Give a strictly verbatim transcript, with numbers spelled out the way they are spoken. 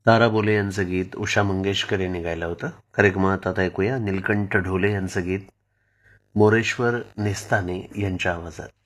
तारा बोले यांचं गीत उषा मंगेशकर यांनी गायलं होतं. कार्यक्रमात आता ऐकूया नीलकंठ ढोले यांचं गीत मोरेश्वर निस्ताने यांच्या आवाजात.